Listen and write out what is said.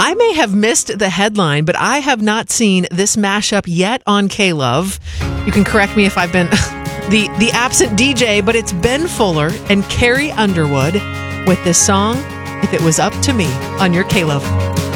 I may have missed the headline, but I have not seen this mashup yet on K-Love. You can correct me if I've been the absent DJ, but it's Ben Fuller and Carrie Underwood with this song, If It Was Up to Me, on your K-Love.